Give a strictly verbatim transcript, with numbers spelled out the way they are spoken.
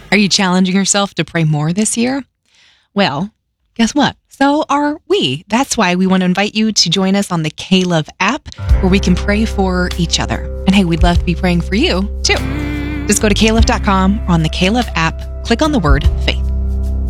Are you challenging yourself to pray more this year? Well, guess what? So are we. That's why we want to invite you to join us on the K-Love app, where we can pray for each other. And hey, we'd love to be praying for you too. Just go to K Love dot com or on the K-Love app, click on the word faith.